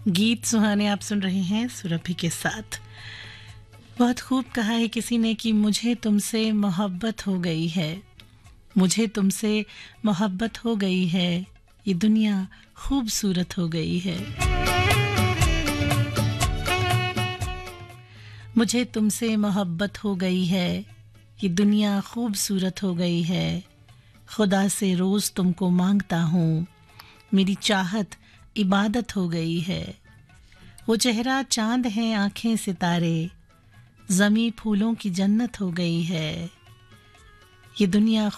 गीत सुहाने आप सुन रहे हैं सुरभि के साथ। बहुत खूब कहा है किसी ने कि मुझे तुमसे मोहब्बत हो गई है, मुझे तुमसे मोहब्बत हो गई है, ये दुनिया खूबसूरत हो गई है। मुझे तुमसे मोहब्बत हो गई है, ये दुनिया खूबसूरत हो गई है। खुदा से रोज़ तुमको मांगता हूँ, मेरी चाहत इबादत हो गई है। वो चेहरा चांद है, आंखें सितारे, ज़मी फूलों की जन्नत हो गई है। ये दुनिया